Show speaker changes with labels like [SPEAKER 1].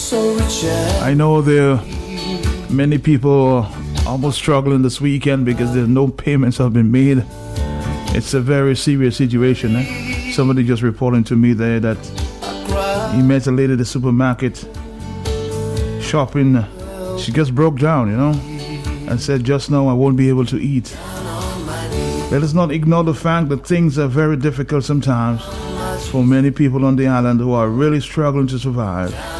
[SPEAKER 1] I know there are many people almost struggling this weekend because there's no payments have been made. It's a very serious situation. Somebody just reporting to me there that he met a lady at the supermarket shopping. She just broke down, and said, just now I won't be able to eat. Let us not ignore the fact that things are very difficult sometimes for many people on the island who are really struggling to survive.